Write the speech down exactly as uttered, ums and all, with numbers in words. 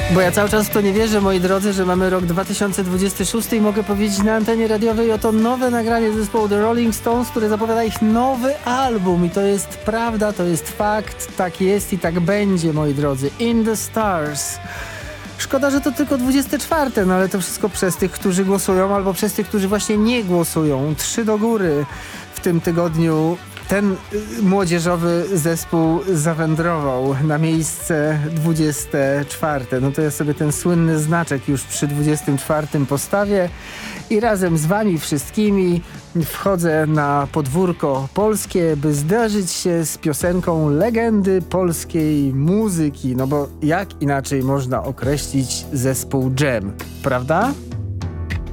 Bo ja cały czas w to nie wierzę, moi drodzy, że mamy rok dwa tysiące dwudziesty szósty i mogę powiedzieć na antenie radiowej oto nowe nagranie zespołu The Rolling Stones, które zapowiada ich nowy album. I to jest prawda, to jest fakt, tak jest i tak będzie, moi drodzy. In the Stars. Szkoda, że to tylko dwudzieste czwarte, no ale to wszystko przez tych, którzy głosują, albo przez tych, którzy właśnie nie głosują. Trzy do góry w tym tygodniu. Ten młodzieżowy zespół zawędrował na miejsce dwudzieste czwarte. No to ja sobie ten słynny znaczek już przy dwudziestym czwartym postawię i razem z wami wszystkimi wchodzę na podwórko polskie, by zderzyć się z piosenką legendy polskiej muzyki. No bo jak inaczej można określić zespół Dżem, prawda?